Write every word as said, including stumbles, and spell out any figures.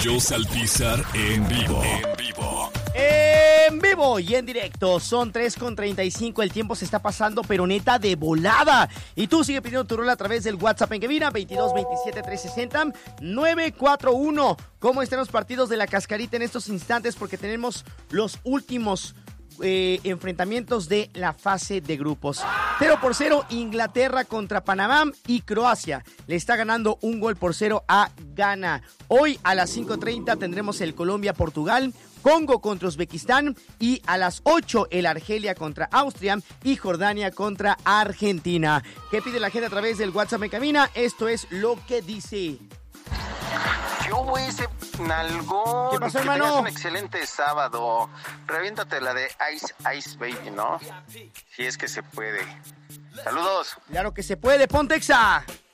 Pollo Saltizar en vivo. En vivo. En vivo y en directo. Son tres con treinta y cinco. El tiempo se está pasando, pero neta de volada. Y tú sigue pidiendo tu rola a través del WhatsApp en cabina veintidós veintisiete trescientos sesenta nueve cuatro uno. ¿Cómo están los partidos de la Cascarita en estos instantes? Porque tenemos los últimos Eh, enfrentamientos de la fase de grupos. Cero por cero Inglaterra contra Panamá y Croacia le está ganando un gol por cero a Ghana. Hoy a las cinco treinta tendremos el Colombia-Portugal, Congo contra Uzbekistán y a las ocho el Argelia contra Austria y Jordania contra Argentina. ¿Qué pide la gente a través del WhatsApp en cabina? Esto es lo que dice. Yo voy ese nalgón. ¿Qué pasó, que hermano? tengas un excelente sábado. Reviéntate la de Ice Ice Baby, ¿no? Si es que se puede. Saludos. Claro que se puede, Pontexa.